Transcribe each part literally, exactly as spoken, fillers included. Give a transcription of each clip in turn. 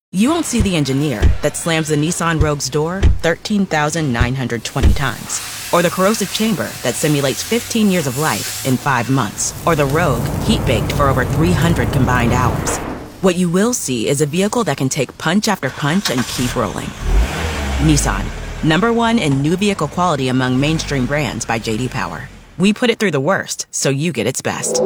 You won't see the engineer that slams the Nissan Rogue's door thirteen thousand nine hundred twenty times. Or the corrosive chamber that simulates fifteen years of life in five months. Or the Rogue heat-baked for over three hundred combined hours. What you will see is a vehicle that can take punch after punch and keep rolling. Nissan, number one in new vehicle quality among mainstream brands by J D Power. We put it through the worst, so you get its best.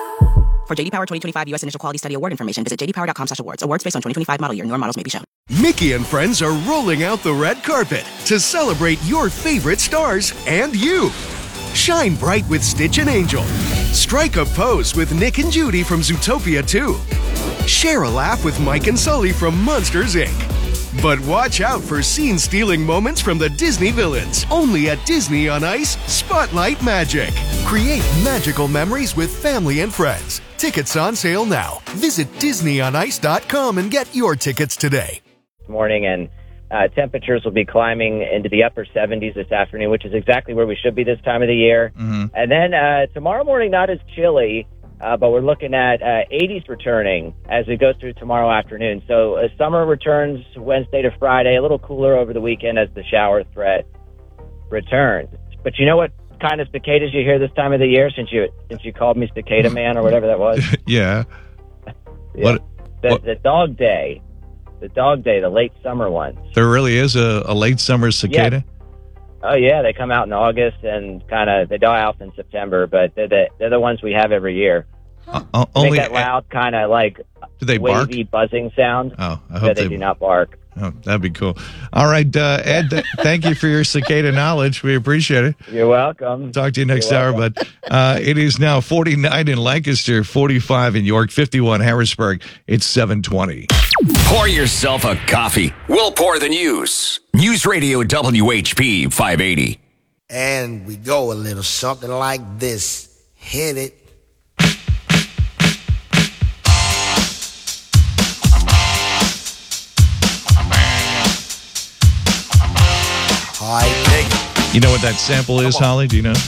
For J D Power twenty twenty-five U S Initial Quality Study Award information, visit j d power dot com slash awards. Awards based on twenty twenty-five model year. Newer models may be shown. Mickey and friends are rolling out the red carpet to celebrate your favorite stars and you. Shine bright with Stitch and Angel. Strike a pose with Nick and Judy from Zootopia two. Share a laugh with Mike and Sully from Monsters, Incorporated. But watch out for scene-stealing moments from the Disney villains. Only at Disney on Ice Spotlight Magic. Create magical memories with family and friends. Tickets on sale now. Visit disney on ice dot com and get your tickets today. Morning and uh, temperatures will be climbing into the upper seventies this afternoon, which is exactly where we should be this time of the year. Mm-hmm. And then uh, tomorrow morning, not as chilly. Uh, but we're looking at uh, eighties returning as we go through tomorrow afternoon. So uh, summer returns Wednesday to Friday, a little cooler over the weekend as the shower threat returns. But you know what kind of cicadas you hear this time of the year, since you since you called me Cicada Man or whatever that was? yeah. yeah. What, the, what? the dog day. The dog day, the late summer ones. There really is a, a late summer cicada? Yeah. Oh, yeah, they come out in August and kind of, they die off in September, but they're the, they're the ones we have every year. Uh, uh, only Make that loud kind of like do they bark? wavy buzzing sound. Oh, I but hope they, they do not bark. Oh, that'd be cool. All right, uh, Ed, th- thank you for your cicada knowledge. We appreciate it. You're welcome. Talk to you next You're hour. welcome. But uh, it is now forty-nine in Lancaster, forty-five in York, fifty-one Harrisburg. It's seven twenty. Pour yourself a coffee. We'll pour the news. News Radio W H P five eighty. And we go a little something like this. Hit it. All right, dig it. You know what that sample is, Holly? Do you know?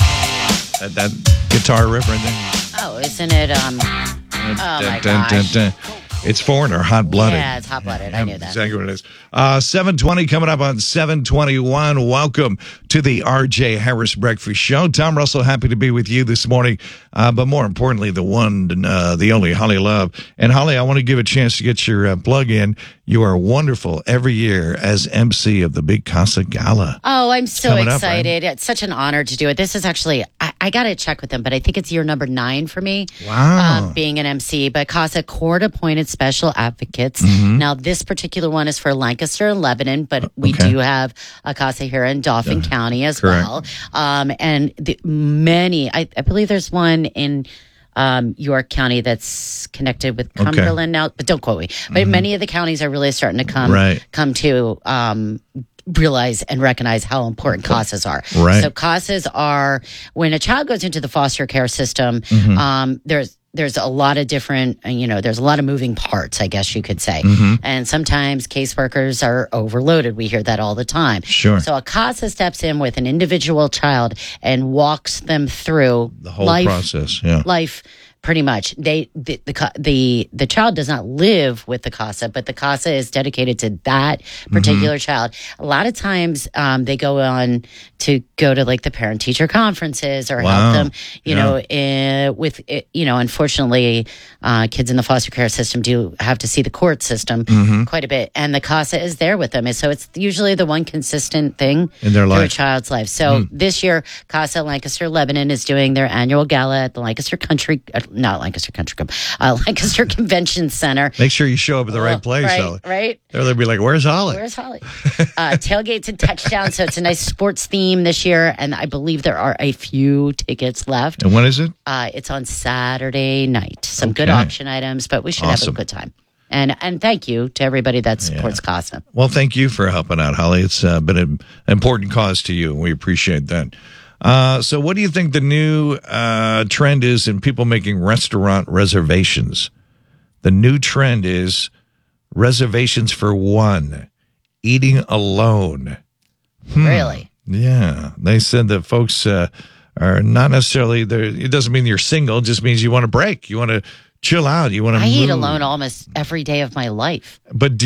That, that guitar riff right there? Oh, isn't it, um, oh my Dun, dun, dun, gosh. dun. It's Foreigner, Hot Blooded. Yeah, it's Hot Blooded. I knew that. Exactly what it is. Uh, seven twenty coming up on seven twenty-one. Welcome to the R J Harris Breakfast Show. Tom Russell, happy to be with you this morning. Uh, but more importantly, the one, uh, the only Holly Love. And Holly, I want to give a chance to get your uh, plug in. You are wonderful every year as M C of the Big Casa Gala. Oh, I'm so coming up, excited. It's such an honor to do it. This is actually, I, I got to check with them, but I think it's year number nine for me. Wow. Um, being an M C. But Casa Court appointed special advocates. Mm-hmm. Now, this particular one is for Lancaster and Lebanon, but we Okay. do have a Casa here in Dauphin Yeah. County as Correct. well. Um, and the, many, I, I believe there's one in um, York County that's connected with Okay. Cumberland now, but don't quote me. But Mhm. many of the counties are really starting to come Right. come to um, realize and recognize how important CASAs are. Right. So CASAs are when a child goes into the foster care system. Mhm. Um, there's there's a lot of different, uh, you know, there's a lot of moving parts, I guess you could say. Mhm. And sometimes caseworkers are overloaded. We hear that all the time. Sure. So a CASA steps in with an individual child and walks them through The whole life, process, yeah. life. Pretty much, they the, the ca- the the child does not live with the CASA, but the CASA is dedicated to that particular child. A lot of times, um, they go on to go to like the parent teacher conferences or Wow. help them, you Yeah. know, uh, with uh, you know, unfortunately, uh, kids in the foster care system do have to see the court system Mhm. quite a bit, and the CASA is there with them, and so it's usually the one consistent thing In their through a life. child's life. So Mm. this year, CASA Lancaster Lebanon is doing their annual gala at the Lancaster Country, uh, not Lancaster Country Club, uh, Lancaster Convention Center. Make sure you show up at the right place, right, Holly. right. They'll be like, where's Holly? Where's Holly? uh, tailgates and touchdowns. So it's a nice sports theme this year, and I believe there are a few tickets left. And when is it? Uh, it's on Saturday night. Some good Okay. auction items, but we should have Awesome. a good time. And and thank you to everybody that supports CASA. Well, thank you for helping out, Holly. It's uh, been an important cause to you, and we appreciate that. Uh, so what do you think the new uh, trend is in people making restaurant reservations? The new trend is reservations for one, eating alone. Hmm. Really? Yeah. They said that folks uh, are not necessarily there. It doesn't mean you're single. It just means you want to break. You want to chill out. You want to I move. eat alone almost every day of my life. But do